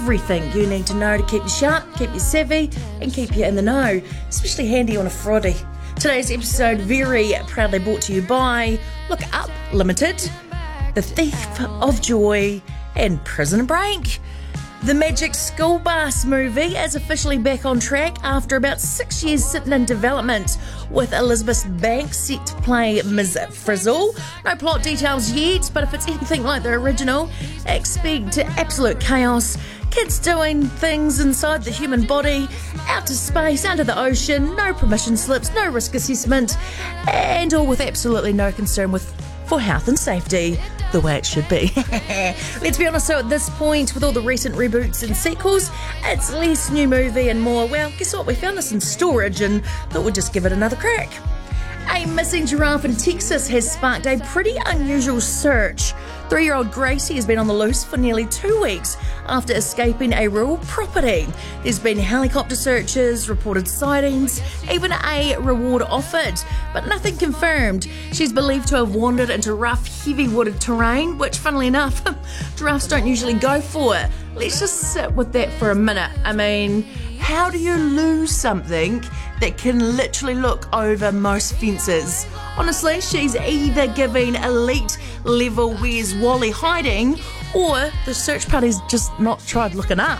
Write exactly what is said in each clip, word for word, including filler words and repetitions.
everything you need to know to keep you sharp, keep you savvy, and keep you in the know. Especially handy on a Friday. Today's episode very proudly brought to you by Look Up Limited, The Thief of Joy, and Prison Break. The Magic School Bus movie is officially back on track after about six years sitting in development, with Elizabeth Banks set to play Miz Frizzle. No plot details yet, but if it's anything like the original, expect absolute chaos. Kids doing things inside the human body, out to space, under the ocean, no permission slips, no risk assessment, and all with absolutely no concern with for health and safety, the way it should be. Let's be honest, so at this point, with all the recent reboots and sequels, it's less new movie and more, well, guess what, we found this in storage and thought we'd just give it another crack. A missing giraffe in Texas has sparked a pretty unusual search. Three-year-old Gracie has been on the loose for nearly two weeks after escaping a rural property. There's been helicopter searches, reported sightings, even a reward offered, but nothing confirmed. She's believed to have wandered into rough, heavy wooded terrain, which, funnily enough, giraffes don't usually go for. Let's just sit with that for a minute. I mean, how do you lose something that can literally look over most fences? Honestly, she's either giving elite level Where's Wally hiding, or the search party's just not tried looking up.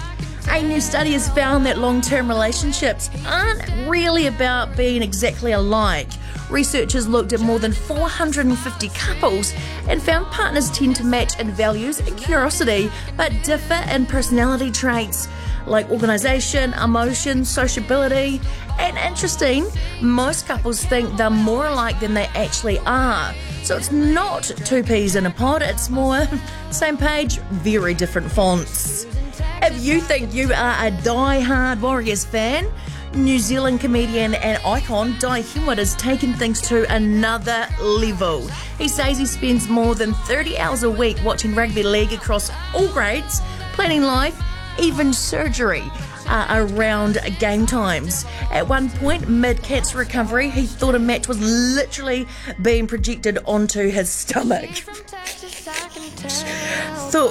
A new study has found that long-term relationships aren't really about being exactly alike. Researchers looked at more than four hundred fifty couples and found partners tend to match in values and curiosity, but differ in personality traits like organisation, emotion, sociability. And interesting, most couples think they're more alike than they actually are. So it's not two peas in a pod, it's more same page, very different fonts. If you think you are a die-hard Warriors fan, New Zealand comedian and icon Di Hemwood has taken things to another level. He says he spends more than thirty hours a week watching rugby league across all grades, planning life, even surgery uh, around game times. At one point, mid-cancer recovery, he thought a match was literally being projected onto his stomach. So,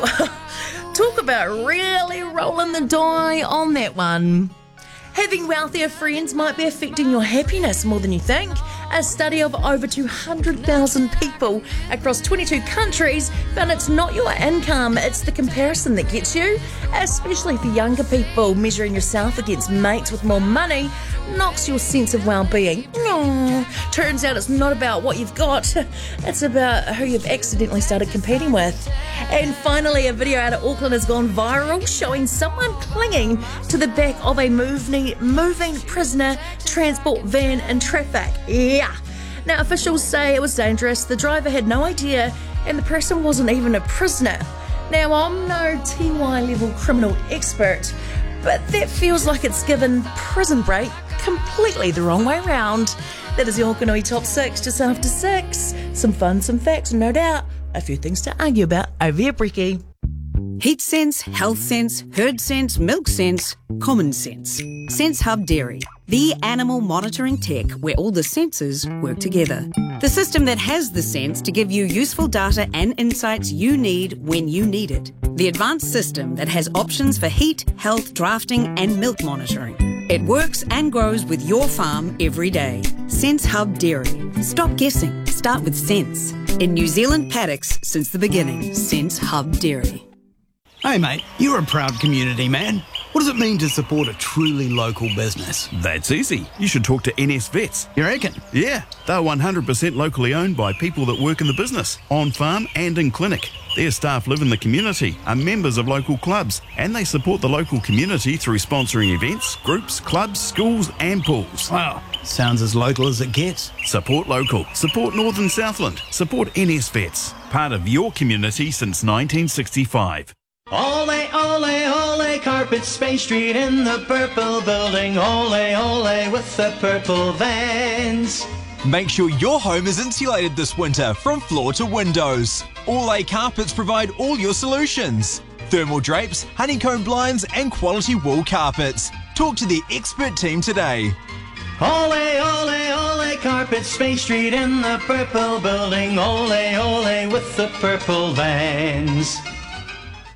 talk about really rolling the die on that one. Having wealthier friends might be affecting your happiness more than you think. A study of over two hundred thousand people across twenty-two countries found it's not your income, it's the comparison that gets you. Especially for younger people, measuring yourself against mates with more money knocks your sense of well-being. Aww. Turns out it's not about what you've got, it's about who you've accidentally started competing with. And finally, a video out of Auckland has gone viral showing someone clinging to the back of a moving, moving prisoner transport van in traffic. Yeah. Now, officials say it was dangerous, the driver had no idea, and the person wasn't even a prisoner. Now, I'm no T Y level criminal expert, but that feels like it's given Prison Break completely the wrong way round. That is the Auckland Top six just after six. Some fun, some facts, no doubt. A few things to argue about over here, Bricky. Heat sense, health sense, herd sense, milk sense, common sense. Sense Hub Dairy, the animal monitoring tech where all the senses work together. The system that has the sense to give you useful data and insights you need when you need it. The advanced system that has options for heat, health, drafting and milk monitoring. It works and grows with your farm every day. Sense Hub Dairy. Stop guessing. Start with sense. In New Zealand paddocks since the beginning. Sense Hub Dairy. Hey mate, you're a proud community man. What does it mean to support a truly local business? That's easy. You should talk to N S Vets. You reckon? Yeah, they're one hundred percent locally owned by people that work in the business, on farm and in clinic. Their staff live in the community, are members of local clubs, and they support the local community through sponsoring events, groups, clubs, schools and pools. Wow, sounds as local as it gets. Support local. Support Northern Southland. Support N S Vets. Part of your community since nineteen sixty-five. Ole, ole, ole, Carpets, Space Street in the purple building. Ole, ole, with the purple vans. Make sure your home is insulated this winter from floor to windows. Ole Carpets provide all your solutions. Thermal drapes, honeycomb blinds and quality wool carpets. Talk to the expert team today. Ole, ole, ole, Carpets, Space Street in the purple building. Ole, ole, with the purple vans.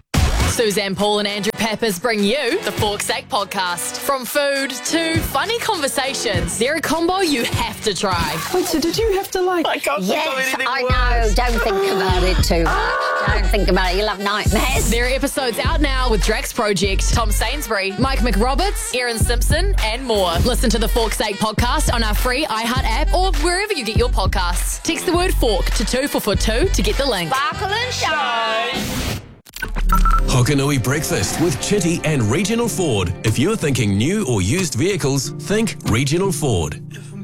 Suzanne Paul and Andrew Pappas bring you the Fork's Sake podcast. From food to funny conversations, they're a combo you have to try. Wait, so did you have to like... I can't think of anything I know. Don't think about it too much. Don't think about it. You'll have nightmares. There are episodes out now with Drax Project, Tom Sainsbury, Mike McRoberts, Erin Simpson, and more. Listen to the Fork's Sake podcast on our free iHeart app or wherever you get your podcasts. Text the word fork to two four four two to get the link. Sparkle and shine. Hokanui Breakfast with Chitty and Regional Ford. If you're thinking new or used vehicles, think Regional Ford.